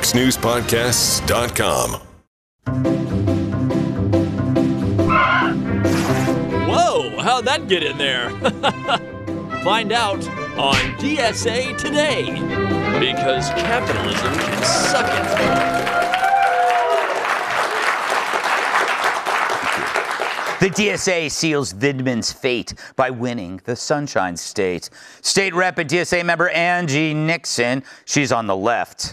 FoxNewsPodcasts.com. Whoa, how'd that get in there? Find out on DSA Today, because capitalism can suck it. The DSA seals Vindman's fate by winning the Sunshine State. State Rep and DSA member Angie Nixon, she's on the left,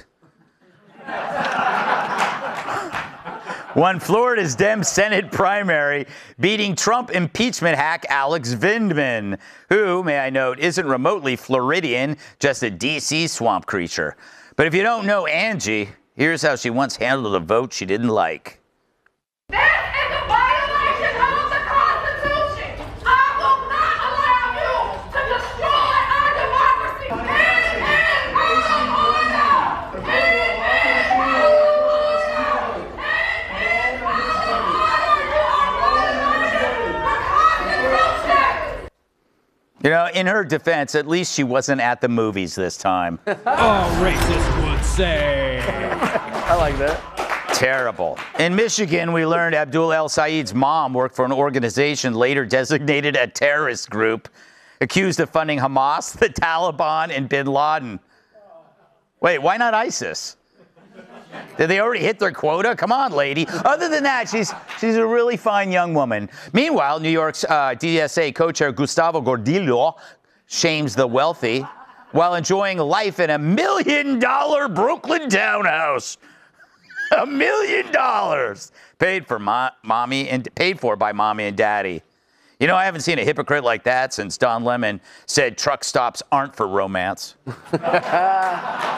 won Florida's Dem Senate primary, beating Trump impeachment hack Alex Vindman, who, may I note, isn't remotely Floridian, just a D.C. swamp creature. But if you don't know Angie, here's how she once handled a vote she didn't like. This is a violation of the Constitution. I will not allow you to destroy our democracy. It is out of order. It is out of order. It is out of order. You are violating the Constitution. You know, in her defense, at least she wasn't at the movies this time. All racists would say. I like that. Terrible. In Michigan, we learned Abdul El Sayed's mom worked for an organization later designated a terrorist group, accused of funding Hamas, the Taliban, and bin Laden. Wait, why not ISIS? Did they already hit their quota? Come on, lady. Other than that, she's a really fine young woman. Meanwhile, New York's DSA co-chair Gustavo Gordillo shames the wealthy while enjoying life in a $1 million Brooklyn townhouse. $1 million paid for by mommy and daddy. You know, I haven't seen a hypocrite like that since Don Lemon said truck stops aren't for romance.